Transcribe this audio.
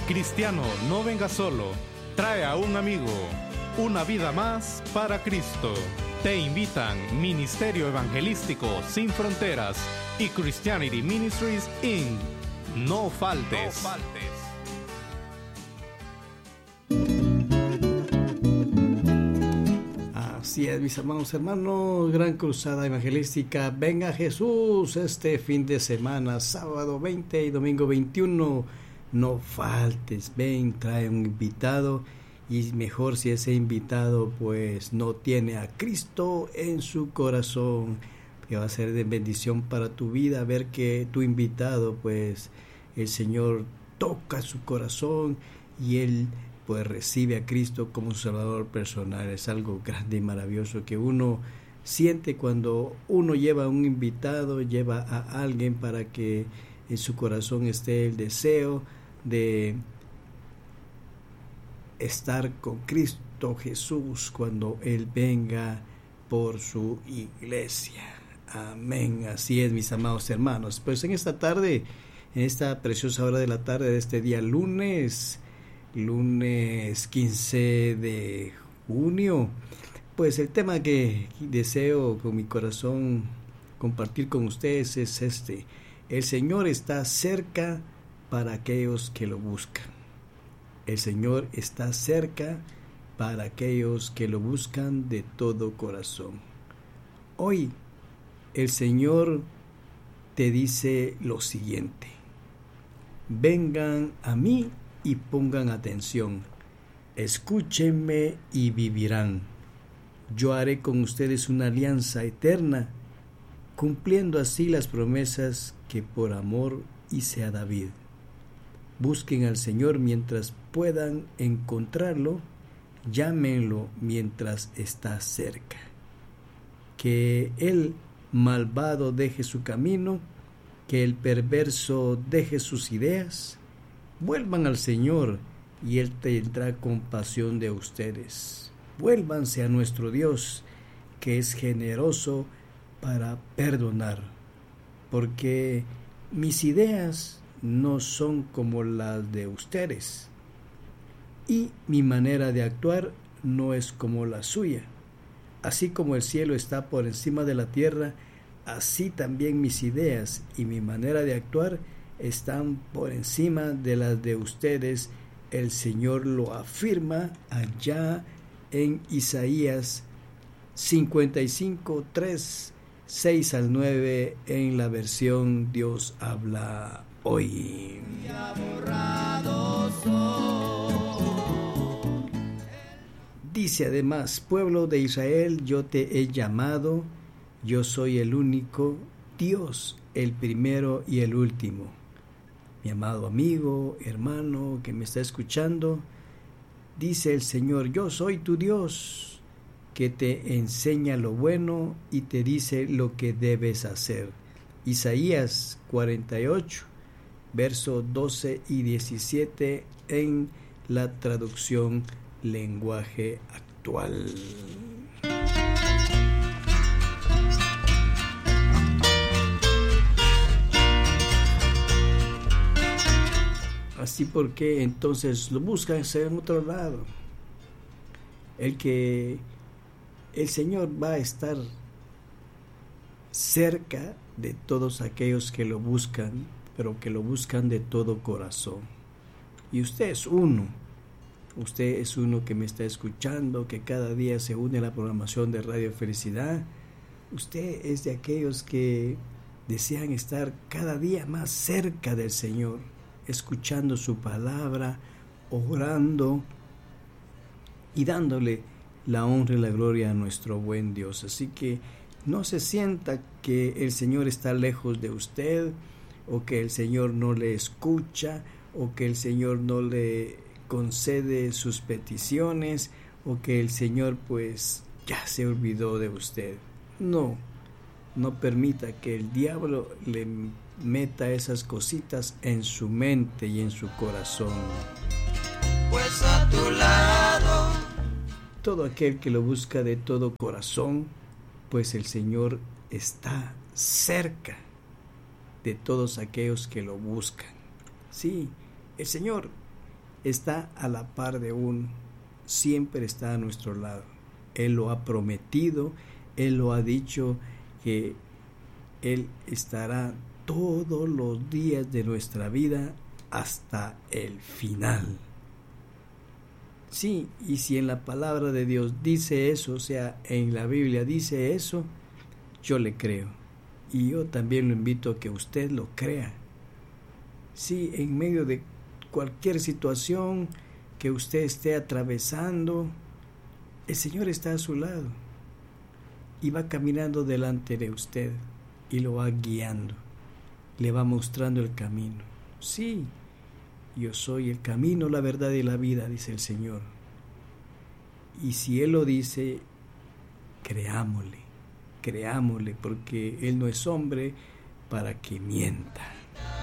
Cristiano, no venga solo. Trae a un amigo. Una vida más para Cristo. Te invitan Ministerio Evangelístico Sin Fronteras y Christianity Ministries Inc. No faltes. No faltes. Así es, mis amados hermanos, Gran Cruzada Evangelística, venga Jesús este fin de semana, sábado 20 y domingo 21, no faltes, ven, trae un invitado, y mejor si ese invitado pues no tiene a Cristo en su corazón, que va a ser de bendición para tu vida, ver que tu invitado pues el Señor toca su corazón y él pues recibe a Cristo como su Salvador personal. Es algo grande y maravilloso que uno siente cuando uno lleva a un invitado, lleva a alguien para que en su corazón esté el deseo de estar con Cristo Jesús cuando Él venga por su iglesia. Amén. Así es, mis amados hermanos. Pues en esta tarde, en esta preciosa hora de la tarde de este día lunes 15 de junio, pues el tema que deseo con mi corazón compartir con ustedes es este: el Señor está cerca para aquellos que lo buscan. El Señor está cerca para aquellos que lo buscan de todo corazón. Hoy el Señor te dice lo siguiente: vengan a mí y pongan atención, escúchenme y vivirán. Yo haré con ustedes una alianza eterna, cumpliendo así las promesas que por amor hice a David. Busquen al Señor mientras puedan encontrarlo, llámenlo mientras está cerca. Que el malvado deje su camino, que el perverso deje sus ideas. Vuelvan al Señor y Él tendrá compasión de ustedes. Vuélvanse a nuestro Dios, que es generoso para perdonar, porque mis ideas no son como las de ustedes, y mi manera de actuar no es como la suya. Así como el cielo está por encima de la tierra, así también mis ideas y mi manera de actuar están por encima de las de ustedes. El Señor lo afirma allá en Isaías 55, 3, 6 al 9 en la versión Dios habla hoy. Dice además: pueblo de Israel, yo te he llamado, yo soy el único Dios, el primero y el último. Mi amado amigo, hermano que me está escuchando, dice el Señor: yo soy tu Dios, que te enseña lo bueno y te dice lo que debes hacer. Isaías 48, versos 12 y 17 en la traducción lenguaje actual. Así porque entonces lo buscan en otro lado. El Señor va a estar cerca de todos aquellos que lo buscan, pero que lo buscan de todo corazón. Y usted es uno que me está escuchando, que cada día se une a la programación de Radio Felicidad. Usted es de aquellos que desean estar cada día más cerca del Señor, escuchando su palabra, orando y dándole la honra y la gloria a nuestro buen Dios. Así que no se sienta que el Señor está lejos de usted, o que el Señor no le escucha, o que el Señor no le concede sus peticiones, o que el Señor pues ya se olvidó de usted. No permita que el diablo le meta esas cositas en su mente y en su corazón. Pues a tu lado. Todo aquel que lo busca de todo corazón, pues el Señor está cerca de todos aquellos que lo buscan. Sí, el Señor está a la par de uno, siempre está a nuestro lado. Él lo ha prometido, Él lo ha dicho, que Él estará todos los días de nuestra vida hasta el final. Sí, y si en la palabra de Dios dice eso, o sea, en la Biblia dice eso, yo le creo. Y yo también lo invito a que usted lo crea. Sí, en medio de cualquier situación que usted esté atravesando, el Señor está a su lado y va caminando delante de usted y lo va guiando, le va mostrando el camino. Sí, yo soy el camino, la verdad y la vida, dice el Señor. Y si Él lo dice, creámosle, porque Él no es hombre para que mienta.